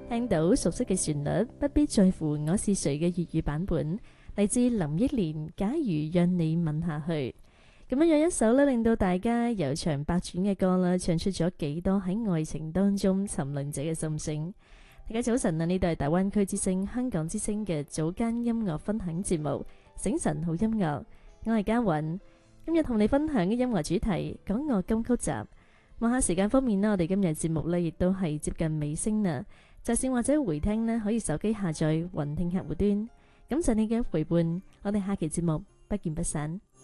聽到熟悉嘅旋律，不必在乎我是誰嘅粵語版本，嚟自林憶蓮。假如讓你吻下去，咁樣有一首呢，令到大家悠長百轉嘅歌啦，唱出咗幾多喺愛情當中沉淪者嘅心聲。大家早晨啊！呢度係大灣區之聲、香港之聲嘅早間音樂分享節目《醒神好音樂》，我係嘉韻。今日同你分享嘅音樂主題港樂金曲集。望下時間方面啦，我哋今日節目呢亦都係接近尾聲啦。就算或者回聽呢，可以手機下載雲聽客戶端。感謝你嘅陪伴，我哋下期節目不見不散。